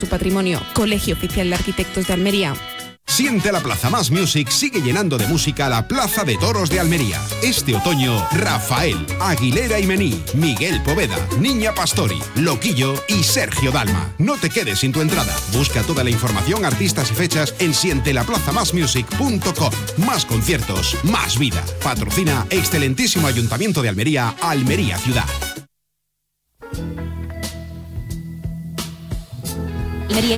su patrimonio. Colegio Oficial de Arquitectos de Almería. Siente la Plaza Más Music sigue llenando de música la Plaza de Toros de Almería. Este otoño, Rafael, Aguilera y Mení, Miguel Poveda, Niña Pastori, Loquillo y Sergio Dalma. No te quedes sin tu entrada. Busca toda la información, artistas y fechas en sientelaplazamasmusic.com. Más conciertos, más vida. Patrocina excelentísimo Ayuntamiento de Almería, Almería Ciudad. Almería.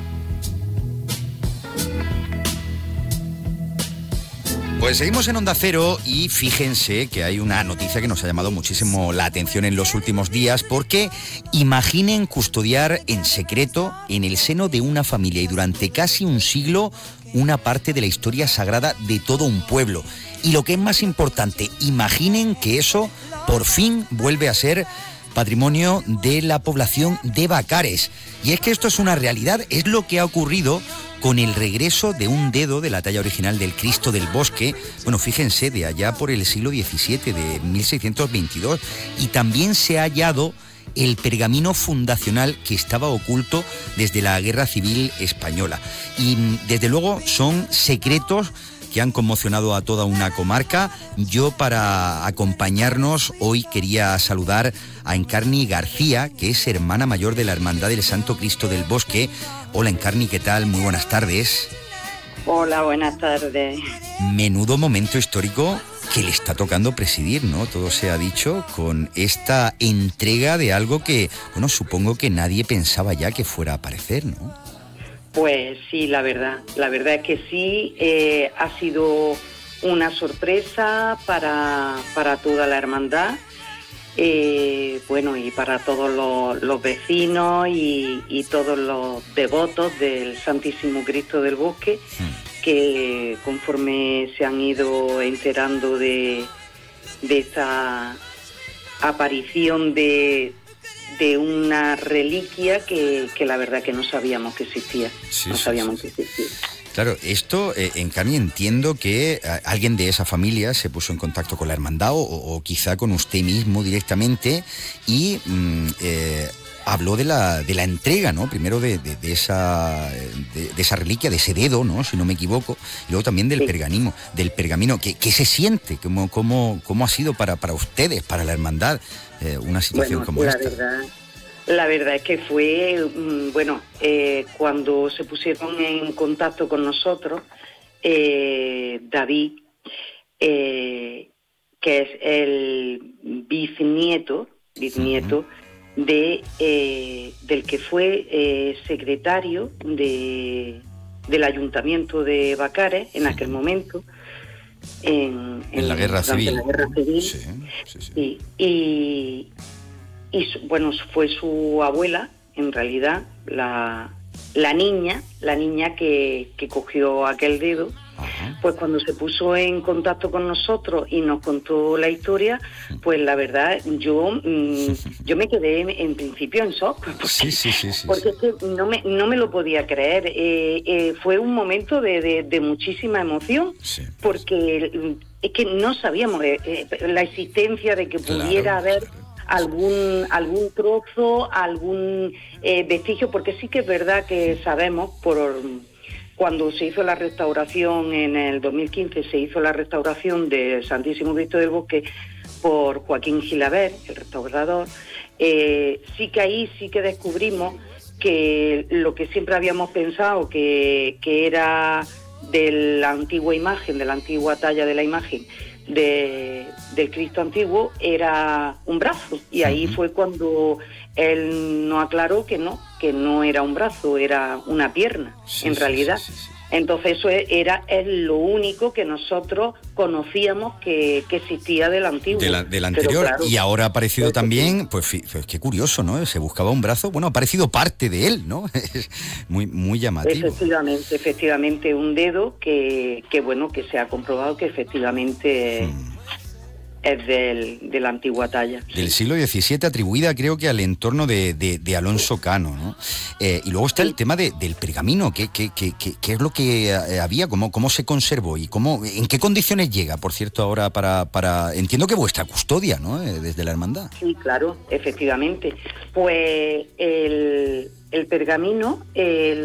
Pues seguimos en Onda Cero y fíjense que hay una noticia que nos ha llamado muchísimo la atención en los últimos días, porque imaginen custodiar en secreto en el seno de una familia y durante casi un siglo una parte de la historia sagrada de todo un pueblo. Y lo que es más importante, imaginen que eso por fin vuelve a ser patrimonio de la población de Bacares. Y es que esto es una realidad, es lo que ha ocurrido con el regreso de un dedo de la talla original del Cristo del Bosque, bueno, fíjense, de allá por el siglo XVII, de 1622, y también se ha hallado el pergamino fundacional que estaba oculto desde la Guerra Civil Española. Y desde luego son secretos que han conmocionado a toda una comarca. Yo, para acompañarnos hoy, quería saludar a Encarni García, que es hermana mayor de la Hermandad del Santo Cristo del Bosque. Hola Encarni, ¿qué tal? Muy buenas tardes. Hola, buenas tardes. Menudo momento histórico que le está tocando presidir, ¿no? Todo se ha dicho, con esta entrega de algo que, bueno, supongo que nadie pensaba ya que fuera a aparecer, ¿no? Pues sí, la verdad es que sí, ha sido una sorpresa para toda la hermandad, bueno, y para todos los vecinos y todos los devotos del Santísimo Cristo del Bosque, que conforme se han ido enterando de esta aparición de una reliquia que la verdad que no sabíamos que existía. Sí. Que existía. Claro, esto, Encarni, entiendo que alguien de esa familia se puso en contacto con la hermandad o quizá con usted mismo directamente y habló de la entrega, ¿no? Primero de esa reliquia, de ese dedo, ¿no? Si no me equivoco, y luego también del pergamino. ¿Qué se siente? ¿Cómo ha sido para ustedes, para la hermandad, una situación como esta? La verdad es que fue, cuando se pusieron en contacto con nosotros, David, que es el bisnieto del que fue secretario del Ayuntamiento de Bacares en aquel momento, en la Guerra Civil. Sí. Y bueno, fue su abuela, en realidad, la niña que cogió aquel dedo. Ajá. Pues cuando se puso en contacto con nosotros y nos contó la historia, pues la verdad yo me quedé en principio en shock, porque es que no me lo podía creer. Fue un momento de muchísima emoción, porque es que no sabíamos la existencia de que pudiera haber algún trozo, algún vestigio, porque sí que es verdad que sabemos cuando se hizo la restauración en el 2015, se hizo la restauración del Santísimo Cristo del Bosque por Joaquín Gilabert, el restaurador. Sí que ahí sí que descubrimos que lo que siempre habíamos pensado que era de la antigua imagen, de la antigua talla de la imagen del Cristo antiguo, era un brazo, y ahí fue cuando él nos aclaró que no era un brazo, era una pierna, en realidad. Sí. Entonces eso es lo único que nosotros conocíamos que existía del antiguo. Del anterior, claro, y ahora ha aparecido también, pues qué curioso, ¿no? Se buscaba un brazo, bueno, ha aparecido parte de él, ¿no? Es muy, muy llamativo. Efectivamente, un dedo que se ha comprobado que efectivamente es de la antigua talla. Del siglo XVII, atribuida creo que al entorno de Alonso Cano, ¿no? Y luego está el tema del pergamino, ¿qué es lo que había? ¿Cómo se conservó? ¿Y en qué condiciones llega, por cierto, ahora para entiendo que vuestra custodia, ¿no? Desde la hermandad. Sí, claro, efectivamente. Pues el el pergamino,